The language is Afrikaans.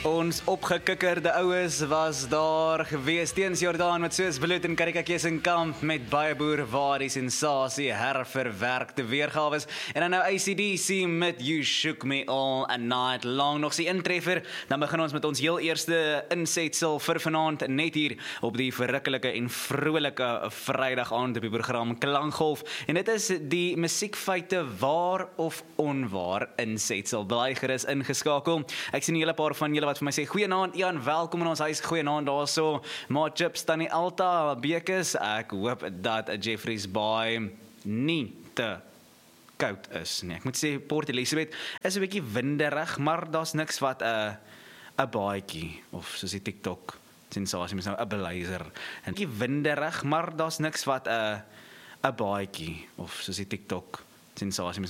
Ons opgekikkerde oues was daar gewees teens Jordaan met soos bloed en karikakies in kamp met baie boer waar die sensasie herverwerkte weergawe is. En dan nou AC/DC met You Shook Me All a Night Long. Nog die intreffer, dan begin ons met ons heel eerste insetsel vir vanaand net hier op die verrukkelike en vrolike Vrydag aand op die program Klankgolf. En dit is die musiekfeite waar of onwaar insetsel. Bly gerus ingeskakel. Ek sien 'n hele paar van julle wat vir my sê, goeienaand Ian, welkom in ons huis, goeienaand daarso, maar Chips, Tannie Alta, Bekes, ek hoop dat Jeffreys Bay nie te koud is nie. Ek moet sê, Port Elizabeth is 'n bietjie winderig, maar daar's niks wat 'n baadjie, of soos die TikTok sensasie, mis nou 'n belyzer, en 'n bietjie winderig, maar daar's niks wat 'n baadjie, of soos die TikTok sensasie,